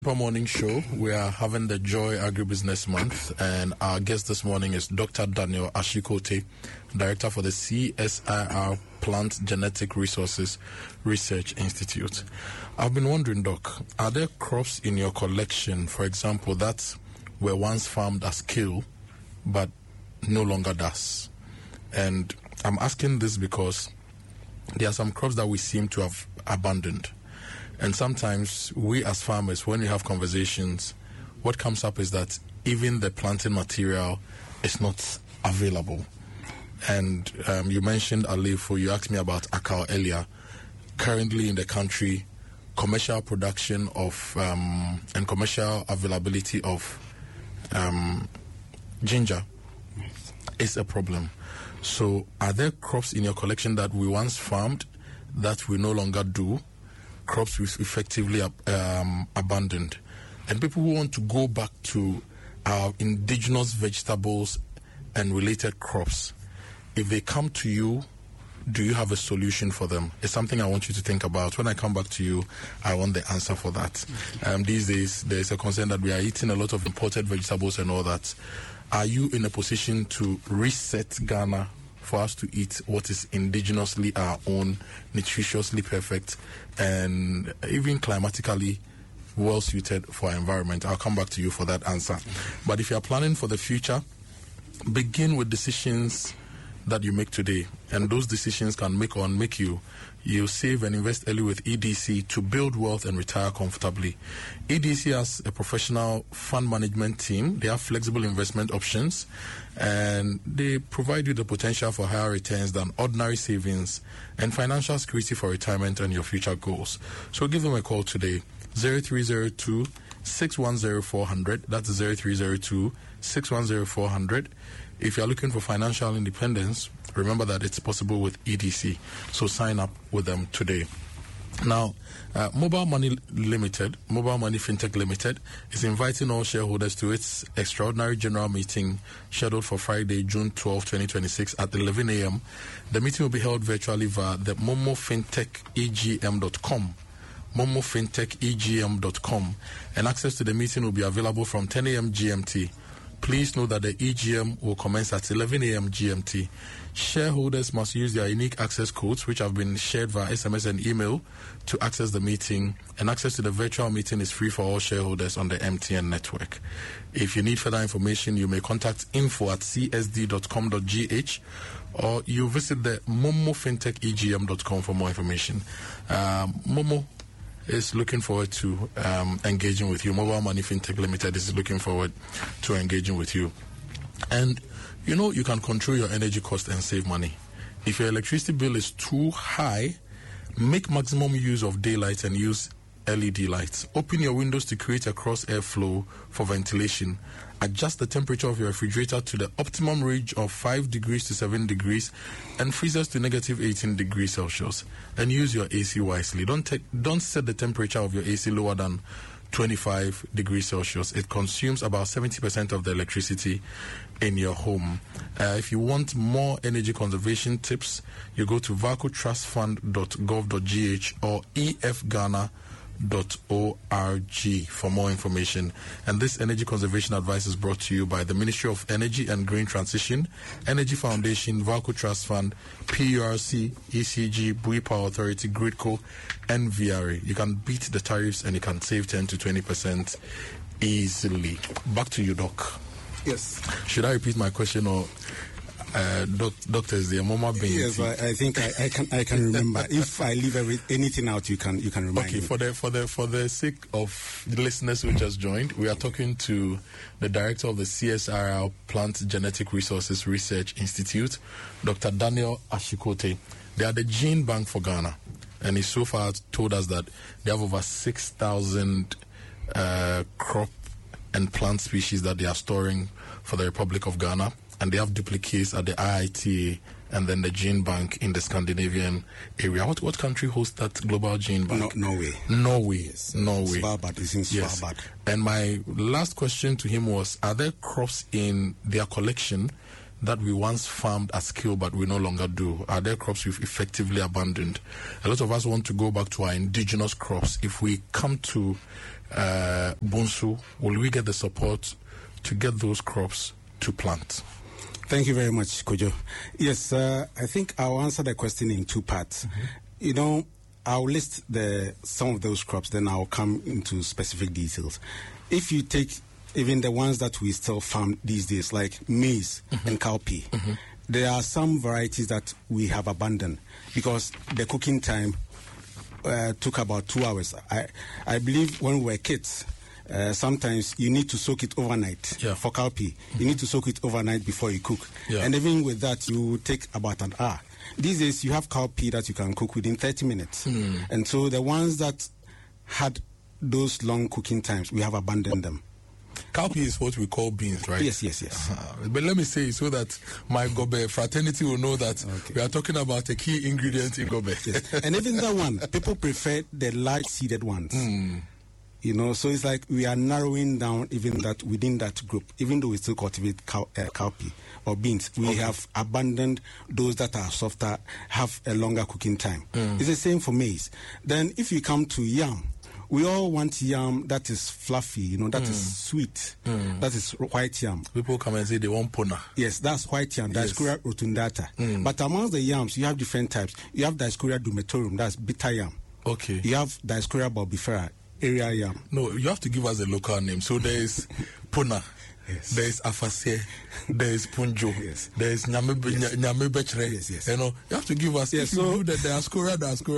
Morning show. We are having the Joy Agribusiness Month, and our guest this morning is Dr. Daniel Ashikote, Director for the CSIR Plant Genetic Resources Research Institute. I've been wondering, Doc, are there crops in your collection, for example, that were once farmed as kale, but no longer does? And I'm asking this because there are some crops that we seem to have abandoned. And sometimes we as farmers, when we have conversations, what comes up is that even the planting material is not available. And you mentioned Alefo, you asked me about Akao earlier. Currently in the country, commercial production of and commercial availability of ginger is a problem. So are there crops in your collection that we once farmed that we no longer do? Crops we effectively abandoned, and people who want to go back to our indigenous vegetables and related crops, if they come to you, do you have a solution for them? It's something I want you to think about. When I come back to you, I want the answer for that. These days, there's a concern that we are eating a lot of imported vegetables and all that. Are you in a position to reset Ghana for us to eat what is indigenously our own, nutritiously perfect, and even climatically well suited for our environment? I'll come back to you for that answer. But if you are planning for the future, begin with decisions that you make today, and those decisions can make or unmake you. You save and invest early with EDC to build wealth and retire comfortably. EDC has a professional fund management team. They have flexible investment options, and they provide you the potential for higher returns than ordinary savings and financial security for retirement and your future goals. So give them a call today, 0302 610 400. That's 0302 610 400. If you're looking for financial independence, remember that it's possible with EDC. So sign up with them today. Now, Mobile Money Fintech Limited is inviting all shareholders to its extraordinary general meeting scheduled for Friday, June 12, 2026 at 11 a.m. The meeting will be held virtually via the momofintechegm.com. momofintechegm.com, and access to the meeting will be available from 10 a.m. GMT. Please note that the EGM will commence at 11 a.m. GMT. Shareholders must use their unique access codes, which have been shared via SMS and email, to access the meeting, and access to the virtual meeting is free for all shareholders on the MTN network. If you need further information, you may contact info@csd.com.gh, or you visit the momofintechegm.com for more information. Momo is looking forward to engaging with you. Mobile Money Fintech Limited is looking forward to engaging with you. And you know, you can control your energy cost and save money. If your electricity bill is too high, make maximum use of daylight and use LED lights. Open your windows to create a cross airflow for ventilation. Adjust the temperature of your refrigerator to the optimum range of 5 degrees to 7 degrees and freezers to negative 18 degrees Celsius. And use your AC wisely. Don't set the temperature of your AC lower than 25 degrees Celsius. It consumes about 70% of the electricity in your home. If you want more energy conservation tips, you go to vacotrustfund.gov.gh or efghana.org for more information. And this energy conservation advice is brought to you by the Ministry of Energy and Green Transition, Energy Foundation, Valco Trust Fund, PURC, ECG, Bui Power Authority, Gridco, and VRA. You can beat the tariffs and you can save 10 to 20% easily. Back to you, Doc. Yes. Should I repeat my question, or doctors, the Mama Bain? Yes, I think I can remember. If I leave anything out, you can remind me. For the sake of the listeners who just joined, we are talking to the director of the CSIR Plant Genetic Resources Research Institute, Dr. Daniel Ashikote. They are the gene bank for Ghana, and he so far told us that they have over 6,000 crop and plant species that they are storing for the Republic of Ghana, and they have duplicates at the IITA and then the gene bank in the Scandinavian area. What country hosts that global gene bank? Norway. Yes. Norway. Svalbard is in Svalbard. Yes. And my last question to him was, are there crops in their collection that we once farmed as skill but we no longer do? Are there crops we've effectively abandoned? A lot of us want to go back to our indigenous crops. If we come to Bonsu, will we get the support to get those crops to plant? Thank you very much, Kojo. Yes, I think I'll answer the question in two parts. You know, I'll list some of those crops, then I'll come into specific details. If you take even the ones that we still farm these days, like maize and cowpea, there are some varieties that we have abandoned because the cooking time took about 2 hours. I believe when we were kids, sometimes you need to soak it overnight for cowpea. You need to soak it overnight before you cook. And even with that, you take about an hour. These days, you have cowpea that you can cook within 30 minutes. And so the ones that had those long cooking times, we have abandoned them. Cowpea is what we call beans, right? Yes. But let me say so that my Gobe fraternity will know that we are talking about a key ingredient in Gobe. Yes. And even that one, people prefer the large-seeded ones. You know, so it's like we are narrowing down even that within that group, even though we still cultivate cowpea or beans, we have abandoned those that are softer, have a longer cooking time. It's the same for maize. Then if you come to yam, we all want yam that is fluffy, you know, that is sweet. That is white yam. People come and say they want pona. Yes, that's white yam, Dioscorea rotundata. But amongst the yams, you have different types. You have Dioscorea dumetorum, that's bitter yam. Okay. You have Dioscorea bulbifera, area yam. No, you have to give us a local name. So there is pona. Yes. There is Afase, there is Punjo, there is Nyamebechre. Yes. You know, you have to give us. If you do the Dioscorea.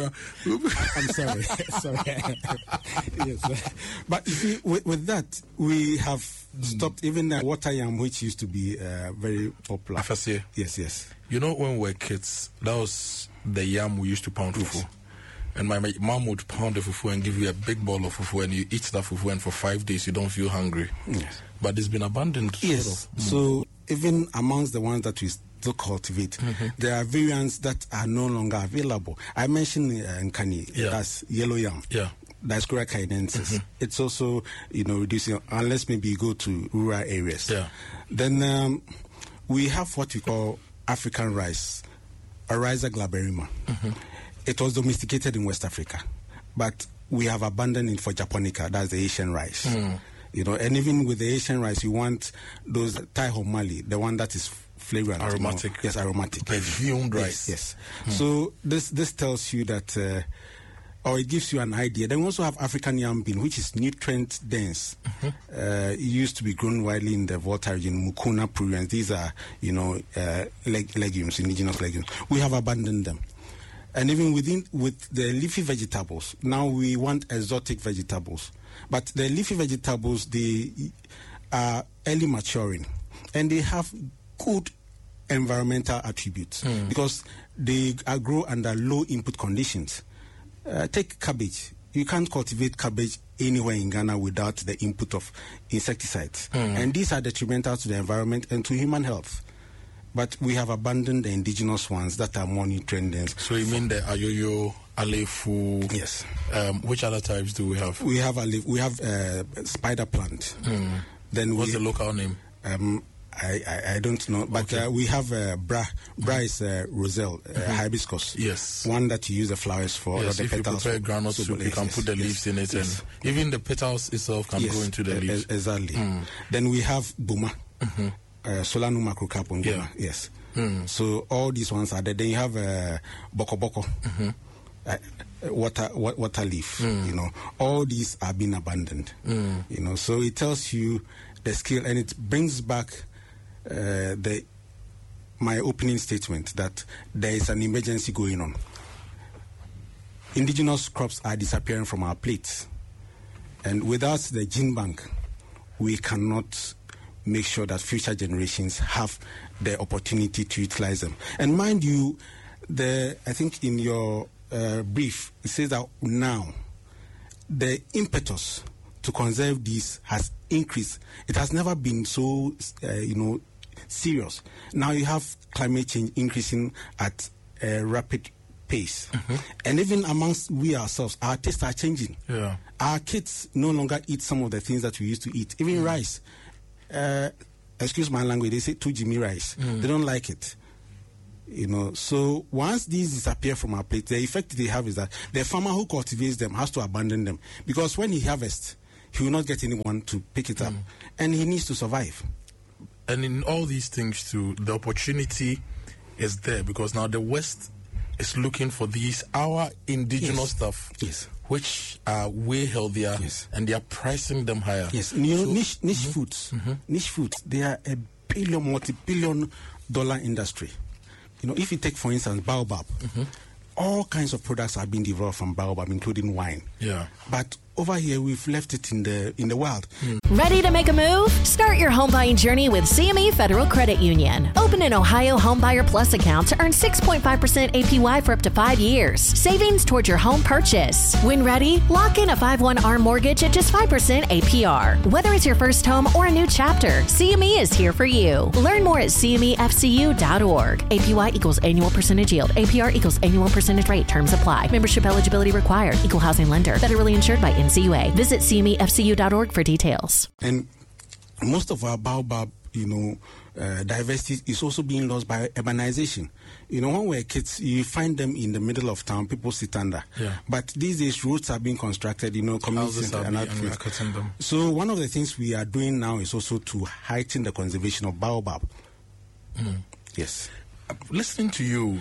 I'm sorry. Yes, but you see, with that, we have stopped even the water yam, which used to be very popular. Afase. Yes. You know, when we were kids, that was the yam we used to pound fufu. And my mom would pound the fufu and give you a big bowl of fufu, and you eat that fufu, and for 5 days you don't feel hungry. Yes. But it's been abandoned. Yes. So even amongst the ones that we still cultivate, there are variants that are no longer available. I mentioned Nkani, that's yellow yam. Dioscorea cainensis. It's also, you know, reducing, unless maybe you go to rural areas. Then we have what we call African rice, Oryza glaberrima. It was domesticated in West Africa, but we have abandoned it for japonica, that's the Asian rice. You know, and even with the Asian rice, you want those Thai homali, the one that is flagrant. Aromatic. You know? Yes, aromatic. Perfumed rice. Yes. So this tells you that, or it gives you an idea. Then we also have African yam bean, which is nutrient dense. It used to be grown widely in the Volta region, Mucuna pruriens. These are, you know, legumes, indigenous legumes. We have abandoned them. And even with the leafy vegetables, now we want exotic vegetables. But the leafy vegetables, they are early maturing, and they have good environmental attributes because they grow under low input conditions. Take cabbage. You can't cultivate cabbage anywhere in Ghana without the input of insecticides. And these are detrimental to the environment and to human health. But we have abandoned the indigenous ones that are more nutrient dense. So you mean the ayoyo, alefu? Yes. Which other types do we have? We have spider plant. Then what's the local name? I don't know, but we have bra. Bra is roselle, hibiscus. Yes. One that you use the flowers for. Yes, or the if petals you prepare groundnut soup, you can put the leaves in it, and even the petals itself can go into the leaves. Exactly. Then we have buma. Solanum macrocarpum. Yes. So all these ones are there. Then you have boko boko, water leaf. You know, all these are being abandoned. You know, so it tells you the skill, and it brings back my opening statement that there is an emergency going on. Indigenous crops are disappearing from our plates, and without the gene bank, we cannot make sure that future generations have the opportunity to utilize them. And mind you, I think in your brief, it says that now the impetus to conserve these has increased. It has never been so, serious. Now you have climate change increasing at a rapid pace. And even amongst we ourselves, our tastes are changing. Our kids no longer eat some of the things that we used to eat, even rice. Excuse my language, they say tujimi rice. They don't like it. You know, so once these disappear from our plate, the effect they have is that the farmer who cultivates them has to abandon them. Because when he harvests, he will not get anyone to pick it up. And he needs to survive. And in all these things too, the opportunity is there, because now the West is looking for these our indigenous stuff, which are way healthier, and they are pricing them higher. Yes, and niche foods, niche foods, they are a multi-billion dollar industry. If you take, for instance, baobab, all kinds of products are being developed from baobab, including wine. Yeah. But over here, we've left it in the wild. Ready to make a move? Start your home buying journey with CME Federal Credit Union. Open an Ohio Homebuyer Plus account to earn 6.5% APY for up to 5 years. Savings towards your home purchase. When ready, lock in a 5/1 mortgage at just 5% APR. Whether it's your first home or a new chapter, CME is here for you. Learn more at CMEFCU.org. APY equals annual percentage yield. APR equals annual percentage rate. Terms apply. Membership eligibility required. Equal housing lender. Federally insured by NCUA. Visit CMEFCU.org for details. And most of our baobab, diversity is also being lost by urbanization. When we're kids, you find them in the middle of town, people sit under. Yeah. But these days, roads are being constructed, communities and we are cutting them. So one of the things we are doing now is also to heighten the conservation of baobab. Yes. Listening to you,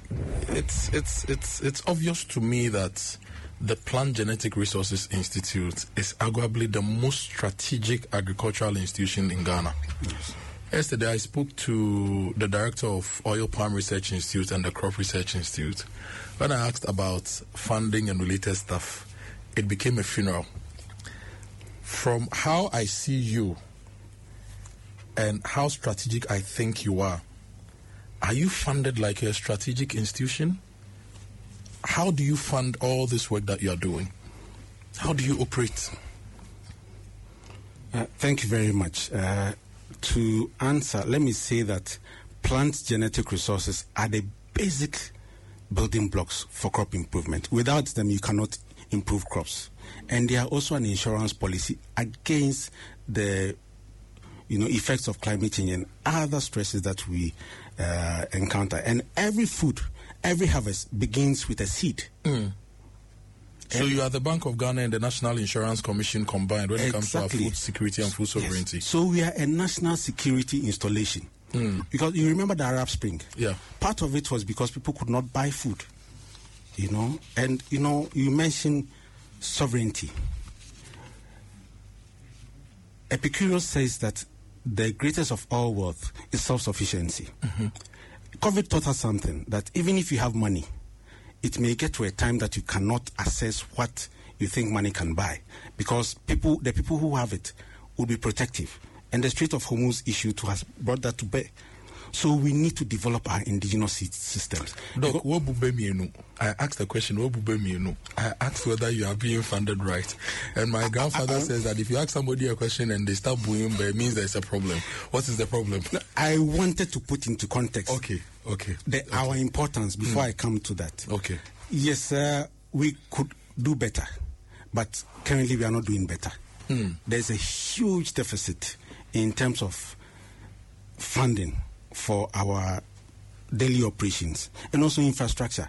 it's obvious to me that the Plant Genetic Resources Institute is arguably the most strategic agricultural institution in Ghana. Yes. Yesterday, I spoke to the director of Oil Palm Research Institute and the Crop Research Institute. When I asked about funding and related stuff, it became a funeral. From how I see you and how strategic I think you are you funded like a strategic institution? How do you fund all this work that you are doing? How do you operate? Thank you very much. To answer, let me say that plant genetic resources are the basic building blocks for crop improvement. Without them, you cannot improve crops. And they are also an insurance policy against the effects of climate change and other stresses that we encounter. And every harvest begins with a seed. So you are the Bank of Ghana and the National Insurance Commission combined when it comes to our food security and food sovereignty. Yes. So we are a national security installation. Because you remember the Arab Spring. Yeah. Part of it was because people could not buy food. And you mentioned sovereignty. Epicurus says that the greatest of all wealth is self-sufficiency. COVID taught us something, that even if you have money, it may get to a time that you cannot access what you think money can buy, because the people who have it will be protective. And the Strait of Hormuz issue has brought that to bear. So we need to develop our indigenous systems. Doc, I asked the question, I asked whether you are being funded right. And my grandfather says that if you ask somebody a question and they start booing, it means there's a problem. What is the problem? I wanted to put into context our importance before I come to that. Okay. Yes, we could do better, but currently we are not doing better. There's a huge deficit in terms of funding for our daily operations and also infrastructure.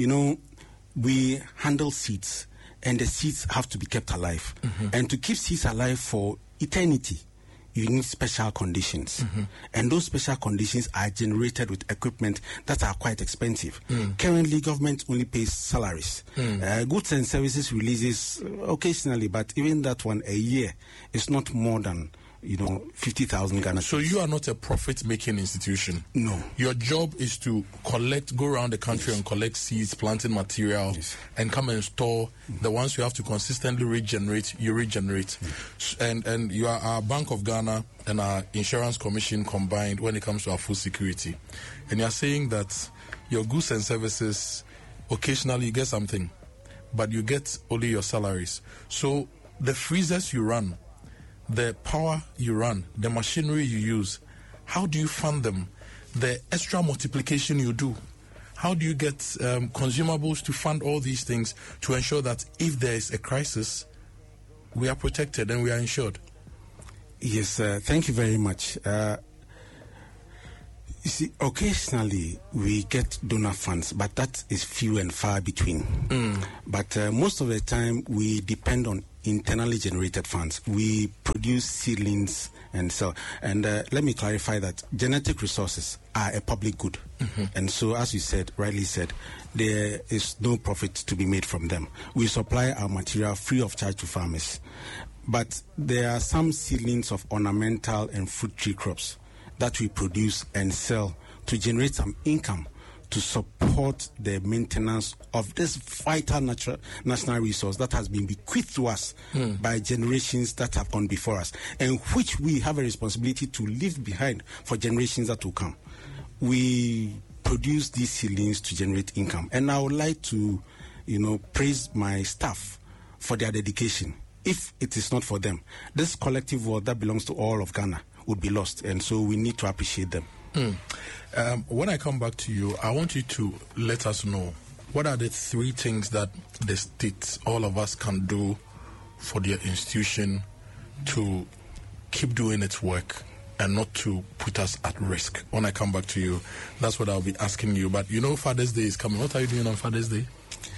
We handle seeds, and the seeds have to be kept alive. And to keep seeds alive for eternity, you need special conditions. And those special conditions are generated with equipment that are quite expensive. Currently, government only pays salaries. Goods and services releases occasionally, but even that one a year is not more than 50,000 Ghana. So you are not a profit-making institution? No. Your job is to go around the country and collect seeds, planting material, and come and store the ones you have to consistently regenerate. You regenerate. And you are our Bank of Ghana and our Insurance Commission combined when it comes to our food security. And you are saying that your goods and services, occasionally you get something, but you get only your salaries. So the freezers you run, the power you run, the machinery you use, how do you fund them? The extra multiplication you do, how do you get consumables to fund all these things to ensure that if there is a crisis, we are protected and we are insured? Yes, thank you very much. You see, occasionally we get donor funds, but that is few and far between. But most of the time we depend on internally generated funds. We produce seedlings and sell. And let me clarify that genetic resources are a public good. And so, as you said, rightly said, there is no profit to be made from them. We supply our material free of charge to farmers. But there are some seedlings of ornamental and fruit tree crops that we produce and sell to generate some income to support the maintenance of this vital national resource that has been bequeathed to us by generations that have gone before us, and which we have a responsibility to leave behind for generations that will come. We produce these seedlings to generate income, and I would like to, praise my staff for their dedication. If it is not for them, this collective wealth that belongs to all of Ghana would be lost, and so we need to appreciate them. When I come back to you, I want you to let us know what are the 3 things that the state, all of us, can do for their institution to keep doing its work and not to put us at risk. When I come back to you, that's what I'll be asking you. But Father's Day is coming. What are you doing on Father's Day?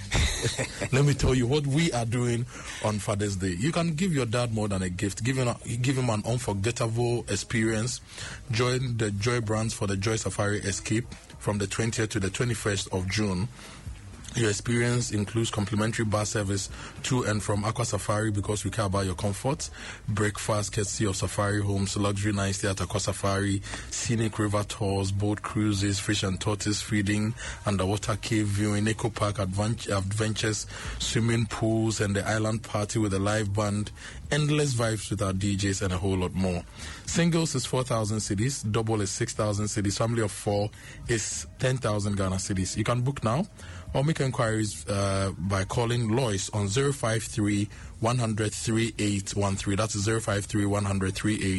Let me tell you what we are doing on Father's Day. You can give your dad more than a gift. Give him an unforgettable experience. Join the Joy Brands for the Joy Safari Escape from the 20th to the 21st of June. Your experience includes complimentary bus service to and from Aqua Safari because we care about your comfort. Breakfast courtesy of Safari Homes, luxury night stay at Aqua Safari, scenic river tours, boat cruises, fish and tortoise feeding, underwater cave viewing, eco park adventures, swimming pools, and the island party with a live band. Endless vibes with our DJs and a whole lot more. Singles is 4,000 cedis, double is 6,000 cedis, family of 4 is 10,000 Ghana cedis. You can book now or make inquiries by calling Lois on 053 100 3813. That's 053 100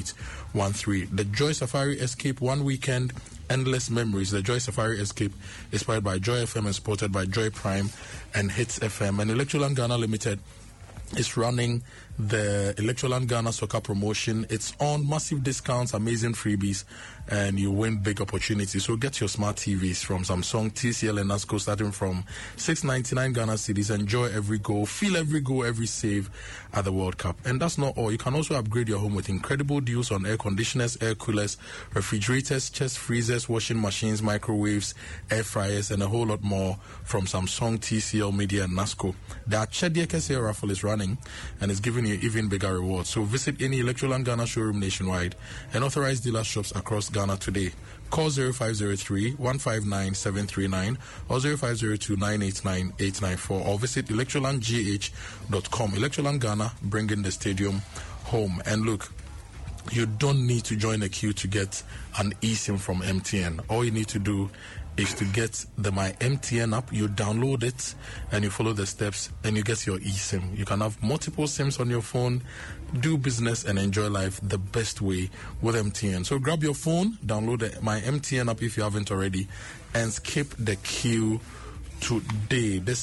3813. The Joy Safari Escape, one weekend, endless memories. The Joy Safari Escape is powered by Joy FM and supported by Joy Prime and Hits FM. And Electroland Ghana Limited is running the Electroland Ghana Soccer promotion. It's on massive discounts, amazing freebies, and you win big opportunities. So get your smart TVs from Samsung, TCL, and NASCO starting from 699 Ghana cedis. Enjoy every goal, feel every goal, every save at the World Cup. And that's not all. You can also upgrade your home with incredible deals on air conditioners, air coolers, refrigerators, chest freezers, washing machines, microwaves, air fryers, and a whole lot more from Samsung, TCL, Media, and NASCO. The Achedie Kese raffle is running and is giving you even bigger rewards. So visit any Electroland Ghana showroom nationwide and authorized dealer shops across Ghana today. Call 0503 159 739 or 0502 989 894 or visit electrolandgh.com. Electroland Ghana, bringing the stadium home. And look, you don't need to join a queue to get an eSIM from MTN. All you need to do is to get the My MTN app. You download it and you follow the steps and you get your eSIM. You can have multiple SIMs on your phone, do business and enjoy life the best way with MTN. So grab your phone, download the My MTN app if you haven't already, and skip the queue today. The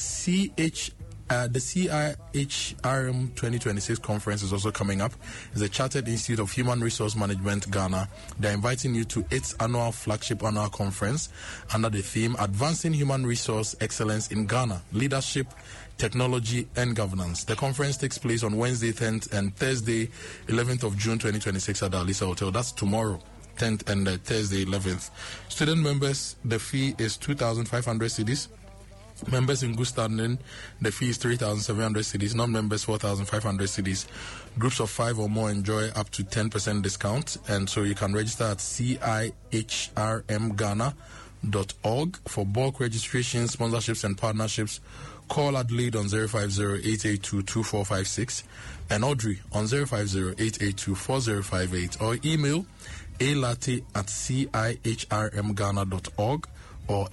CIHRM 2026 conference is also coming up. It's the Chartered Institute of Human Resource Management Ghana. They're inviting you to its annual flagship annual conference under the theme Advancing Human Resource Excellence in Ghana, Leadership, Technology and Governance. The conference takes place on Wednesday 10th and Thursday 11th of June 2026 at the Alisa Hotel. That's tomorrow, 10th and Thursday 11th. Student members, the fee is 2,500 cedis. Members in good standing, the fee is 3,700 cedis. Non-members, 4,500 cedis. Groups of 5 or more enjoy up to 10% discount. And so you can register at CIHRMGhana.org for bulk registration, sponsorships, and partnerships. Call Adelaide on 050-882-2456 and Audrey on 050-882-4058 or email alatte@CIHRMGhana.org or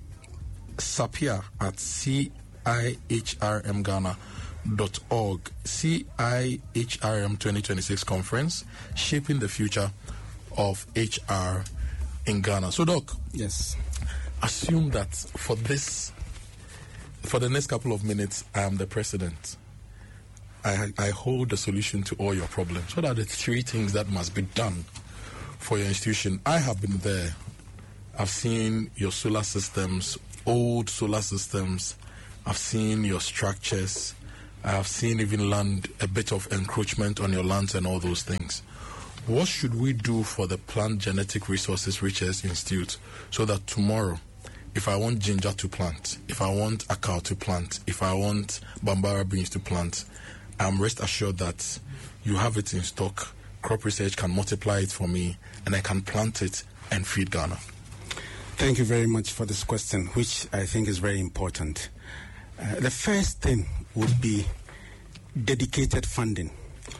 sapia@CIHRMGhana.org. CIHRM 2026 conference, shaping the future of HR in Ghana. So, Doc, yes, assume that for the next couple of minutes, I am the president. I hold the solution to all your problems. What are the 3 things that must be done for your institution? I have been there. I've seen your solar systems, old solar systems. I've seen your structures. I have seen even land a bit of encroachment on your lands and all those things. What should we do for the Plant Genetic Resources Research Institute so that tomorrow, if I want ginger to plant, if I want akao to plant, if I want bambara beans to plant, I'm rest assured that you have it in stock. Crop Research can multiply it for me, and I can plant it and feed Ghana. Thank you very much for this question, which I think is very important. The first thing would be dedicated funding.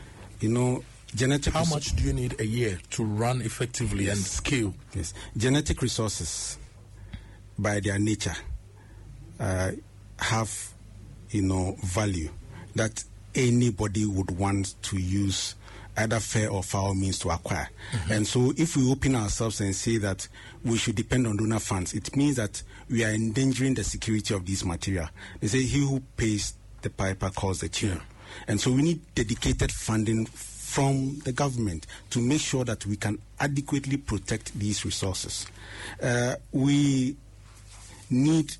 How much do you need a year to run effectively and scale? Yes. Genetic resources, by their nature, have, value that anybody would want to use either fair or foul means to acquire. Mm-hmm. And so if we open ourselves and say that we should depend on donor funds, it means that we are endangering the security of this material. They say he who pays the piper calls the tune. Yeah. And so we need dedicated funding from the government to make sure that we can adequately protect these resources. We need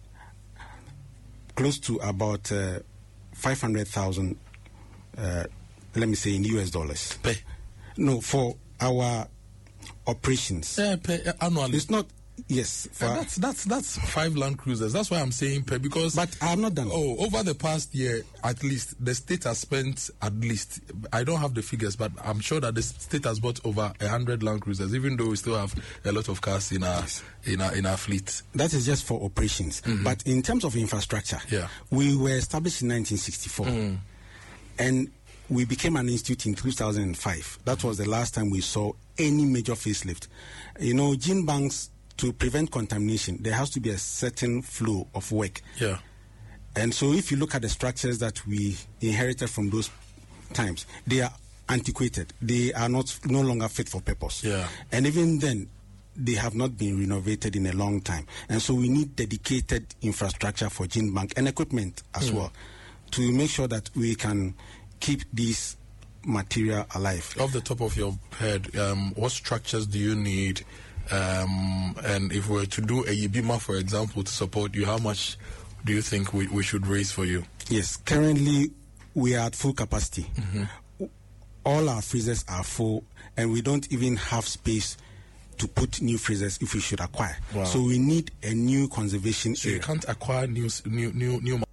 close to about 500,000, let me say, in US dollars. Pay? No, for our operations. Pay annually. It's not. Yes, that's 5 Land Cruisers. That's why I'm saying pay, because. But I'm not done. Over the past year, at least the state has spent at least. I don't have the figures, but I'm sure that the state has bought over 100 Land Cruisers. Even though we still have a lot of cars in our fleet. That is just for operations. Mm-hmm. But in terms of infrastructure, we were established in 1964, and we became an institute in 2005. That was the last time we saw any major facelift. Gene banks. To prevent contamination, there has to be a certain flow of work. Yeah. And so if you look at the structures that we inherited from those times, they are antiquated. They are no longer fit for purpose. Yeah. And even then, they have not been renovated in a long time. And so we need dedicated infrastructure for gene bank and equipment as well to make sure that we can keep these material alive. Off the top of your head, what structures do you need? And if we were to do a Yibima, for example, to support you, how much do you think we should raise for you? Yes, currently we are at full capacity. Mm-hmm. All our freezers are full, and we don't even have space to put new freezers if we should acquire. Wow. So we need a new conservation area. You can't acquire new